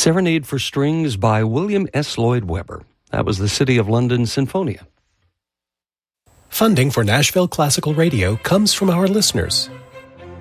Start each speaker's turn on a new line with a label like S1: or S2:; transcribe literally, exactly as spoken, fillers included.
S1: Serenade for Strings by William S. Lloyd Webber. That was the City of London Sinfonia.
S2: Funding for Nashville Classical Radio comes from our listeners,